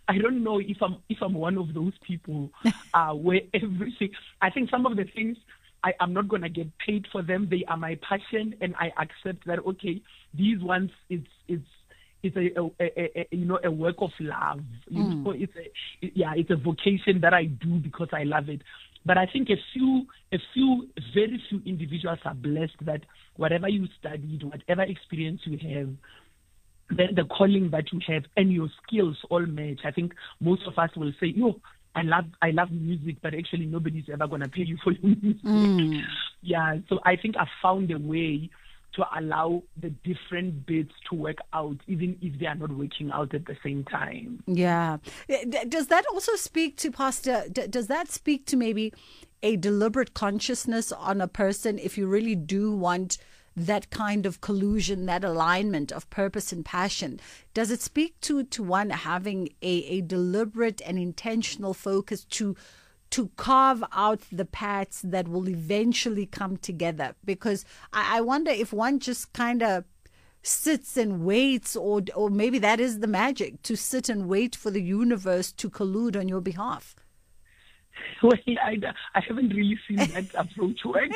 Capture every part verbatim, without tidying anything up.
I don't know if I'm if I'm one of those people uh, where everything. I think some of the things I am not gonna get paid for them. They are my passion, and I accept that. Okay, these ones, it's it's it's a, a, a, a you know a work of love. You Mm. know, it's a it- yeah, it's a vocation that I do because I love it. But I think a few, a few, very few individuals are blessed that whatever you studied, whatever experience you have, then the calling that you have and your skills all match. I think most of us will say, "Yo, I love, I love music," but actually nobody's ever gonna pay you for your music. Mm. Yeah, so I think I found a way to allow the different bits to work out, even if they are not working out at the same time. Yeah. D- Does that also speak to, Pastor, d- does that speak to maybe a deliberate consciousness on a person if you really do want that kind of collusion, that alignment of purpose and passion? Does it speak to, to one having a, a deliberate and intentional focus to to carve out the paths that will eventually come together? Because I, I wonder if one just kind of sits and waits, or or maybe that is the magic, to sit and wait for the universe to collude on your behalf. Well, I, I haven't really seen that approach work.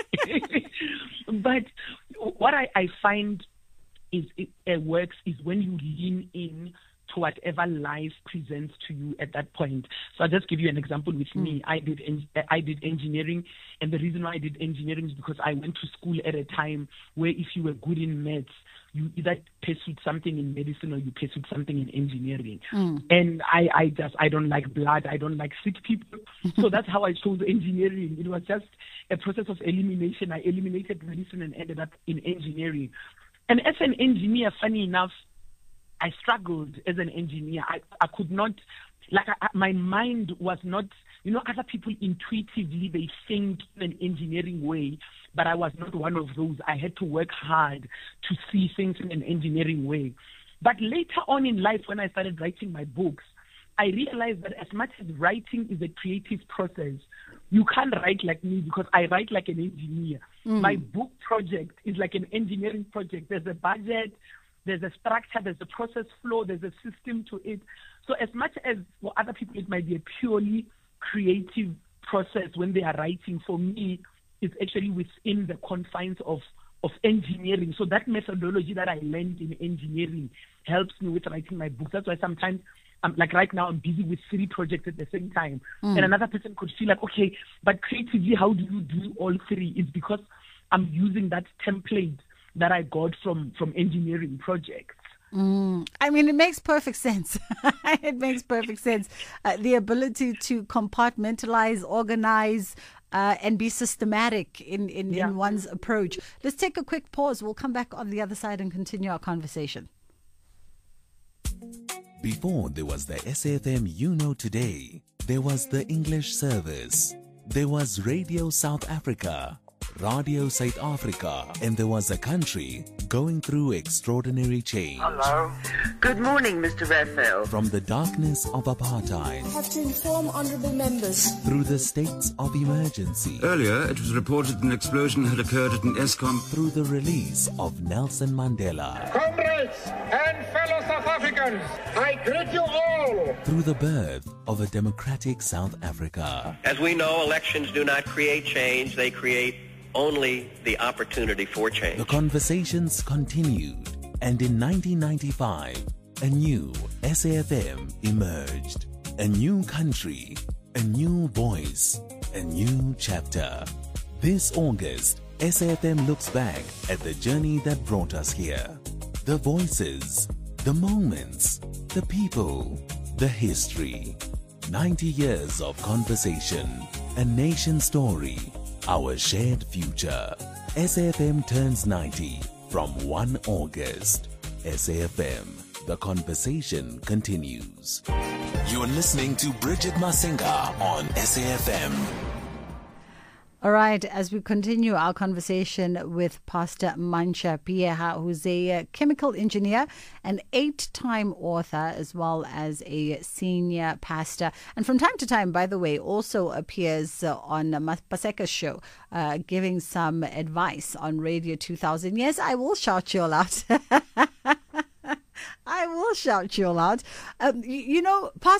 But what I, I find is it uh, works is when you lean in to whatever life presents to you at that point. So I'll just give you an example with Mm. me. I did en- I did engineering, and the reason why I did engineering is because I went to school at a time where if you were good in maths, you either pursued something in medicine or you pursued something in engineering. Mm. And I, I just, I don't like blood. I don't like sick people. So that's how I chose engineering. It was just a process of elimination. I eliminated medicine and ended up in engineering. And as an engineer, funny enough, I struggled as an engineer. I, I could not, like, I, I- my mind was not, you know, other people intuitively, they think in an engineering way, but I was not one of those. I had to work hard to see things in an engineering way. But later on in life, when I started writing my books, I realized that as much as writing is a creative process, you can't write like me because I write like an engineer. Mm. My book project is like an engineering project. There's a budget, there's a structure, there's a process flow, there's a system to it. So as much as for other people it might be a purely creative process when they are writing, for me, it's actually within the confines of, of engineering. So that methodology that I learned in engineering helps me with writing my books. That's why sometimes, I'm, like right now, I'm busy with three projects at the same time. Mm. And another person could feel like, okay, but creatively, how do you do all three? It's because I'm using that template that I got from, from engineering projects. Mm. I mean, it makes perfect sense. It makes perfect sense. Uh, the ability to compartmentalize, organize, uh, and be systematic in, in, Yeah. in one's approach. Let's take a quick pause. We'll come back on the other side and continue our conversation. Before there was the S A F M you know today, there was the English service. There was Radio South Africa, Radio South Africa, and there was a country going through extraordinary change. Hello. Good morning, Mister Raphael. From the darkness of apartheid I have to inform honourable members. through the states of emergency, Earlier, it was reported an explosion had occurred at an ESCOM. through the release of Nelson Mandela, Comrades and fellow South Africans, I greet you all. through the birth of a democratic South Africa. As we know, elections do not create change, they create only the opportunity for change. The conversations continued, and in nineteen ninety-five, a new S A F M emerged. A new country, a new voice, a new chapter. This August, S A F M looks back at the journey that brought us here. The voices, the moments, the people, the history. ninety years of conversation, a nation story, our shared future. S A F M turns ninety from first of August. S A F M, the conversation continues. You're listening to Bridget Masinga on S A F M. All right, as we continue our conversation with Pastor Mantsha Pieha, who's a uh, chemical engineer, an eight-time author, as well as a senior pastor. And from time to time, by the way, also appears uh, on uh, Paseka's show, uh, giving some advice on Radio two thousand. Yes, I will shout you all out. I will shout you all out. Um, you, you know, Pastor